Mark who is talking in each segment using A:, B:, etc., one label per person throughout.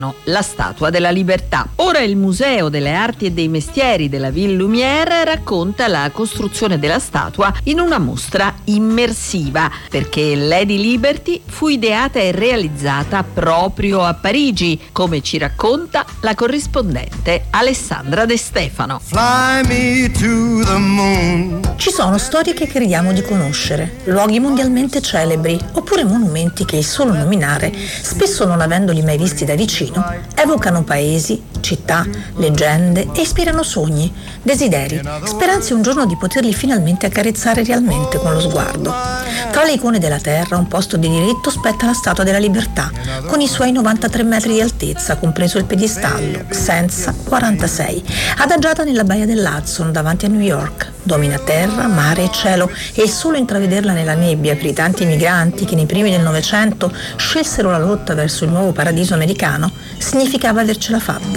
A: La Statua della Libertà. Ora il Museo delle Arti e dei Mestieri della Ville Lumière racconta la costruzione della statua in una mostra immersiva, perché Lady Liberty fu ideata e realizzata proprio a Parigi, come ci racconta la corrispondente Alessandra De Stefano.
B: Fly me to the moon.
C: Ci sono storie che crediamo di conoscere, luoghi mondialmente celebri, oppure monumenti che il solo nominare, spesso non avendoli mai visti da vicino, evocano paesi, città, leggende e ispirano sogni, desideri, speranze un giorno di poterli finalmente accarezzare realmente con lo sguardo. Tra le icone della terra, un posto di diritto spetta la Statua della Libertà, con i suoi 93 metri di altezza, compreso il piedistallo, senza 46, adagiata nella baia dell'Hudson davanti a New York. Domina terra, mare e cielo, e il solo intravederla nella nebbia per i tanti migranti che nei primi del Novecento scelsero la rotta verso il nuovo paradiso americano significava avercela fatta.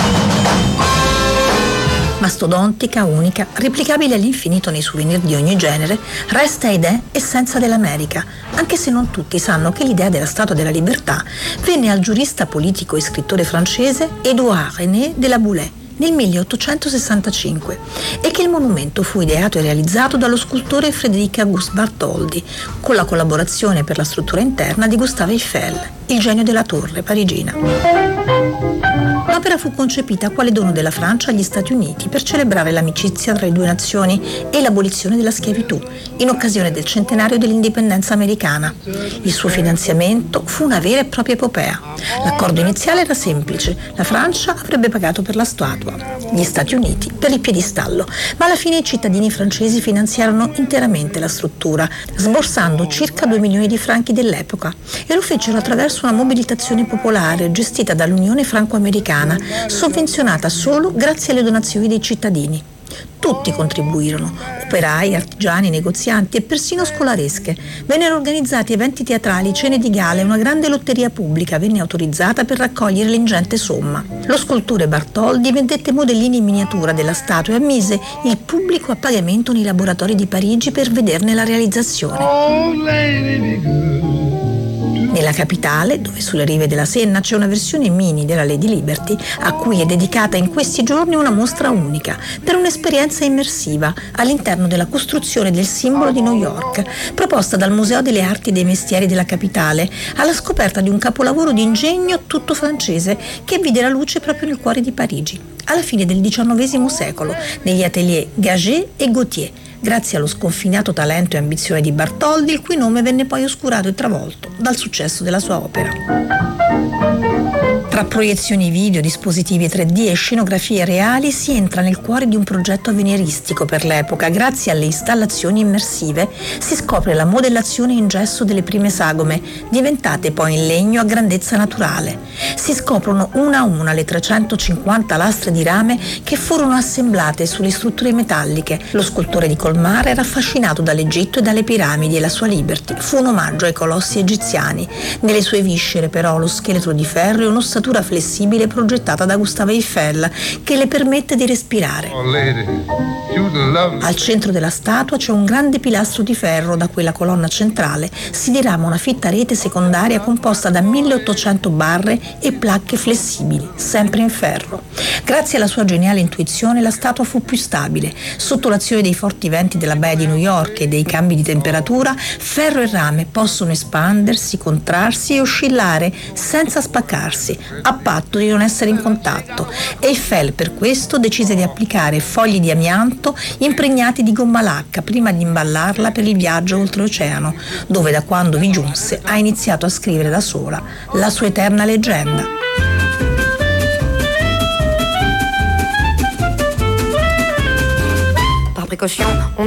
C: Mastodontica, unica, replicabile all'infinito nei souvenir di ogni genere, resta ed è essenza dell'America, anche se non tutti sanno che l'idea della Statua della Libertà venne al giurista politico e scrittore francese Édouard René de la Boulaye nel 1865 e che il monumento fu ideato e realizzato dallo scultore Frédéric Auguste Bartholdi con la collaborazione per la struttura interna di Gustave Eiffel, il genio della torre parigina. L'opera fu concepita quale dono della Francia agli Stati Uniti per celebrare l'amicizia tra le due nazioni e l'abolizione della schiavitù in occasione del centenario dell'indipendenza americana. Il suo finanziamento fu una vera e propria epopea. L'accordo iniziale era semplice: la Francia avrebbe pagato per la statua, gli Stati Uniti per il piedistallo, ma alla fine i cittadini francesi finanziarono interamente la struttura, sborsando circa 2 milioni di franchi dell'epoca, e lo fecero attraverso una mobilitazione popolare gestita dall'Unione Franco-Americana, sovvenzionata solo grazie alle donazioni dei cittadini. Tutti contribuirono: operai, artigiani, negozianti e persino scolaresche. Vennero organizzati eventi teatrali, cene di gala e una grande lotteria pubblica venne autorizzata per raccogliere l'ingente somma. Lo scultore Bartholdi vendette modellini in miniatura della statua e ammise il pubblico a pagamento nei laboratori di Parigi per vederne la realizzazione. Nella capitale, dove sulle rive della Senna c'è una versione mini della Lady Liberty, a cui è dedicata in questi giorni una mostra unica, per un'esperienza immersiva all'interno della costruzione del simbolo di New York, proposta dal Museo delle Arti e dei Mestieri della capitale, alla scoperta di un capolavoro di ingegno tutto francese che vide la luce proprio nel cuore di Parigi, alla fine del XIX secolo, negli atelier Gaget e Gautier, grazie allo sconfinato talento e ambizione di Bartholdi, il cui nome venne poi oscurato e travolto dal successo della sua opera. Tra proiezioni video, dispositivi 3D e scenografie reali si entra nel cuore di un progetto avveniristico per l'epoca. Grazie alle installazioni immersive si scopre la modellazione in gesso delle prime sagome, diventate poi in legno a grandezza naturale. Si scoprono una a una le 350 lastre di rame che furono assemblate sulle strutture metalliche. Lo scultore di Colmar era affascinato dall'Egitto e dalle piramidi e la sua Liberty fu un omaggio ai colossi egiziani. Nelle sue viscere però lo scheletro di ferro è un'ossatura flessibile progettata da Gustave Eiffel che le permette di respirare. Al centro della statua c'è un grande pilastro di ferro. Da quella colonna centrale si dirama una fitta rete secondaria composta da 1800 barre e placche flessibili, sempre in ferro. Grazie alla sua geniale intuizione la statua fu più stabile. Sotto l'azione dei forti venti della baia di New York e dei cambi di temperatura, ferro e rame possono espandersi, contrarsi e oscillare senza spaccarsi, a patto di non essere in contatto. Eiffel per questo decise di applicare fogli di amianto impregnati di gomma lacca prima di imballarla per il viaggio oltreoceano, dove da quando vi giunse ha iniziato a scrivere da sola la sua eterna leggenda.
D: Précaution,